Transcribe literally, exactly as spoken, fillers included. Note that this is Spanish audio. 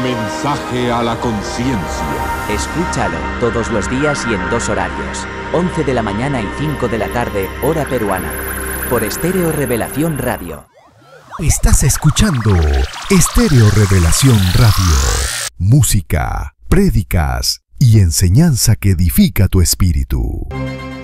mensaje a la conciencia. Escúchalo todos los días y en dos horarios, once de la mañana y cinco de la tarde, hora peruana, por Estéreo Revelación Radio. Estás escuchando Estéreo Revelación Radio. Música, prédicas y enseñanza que edifica tu espíritu.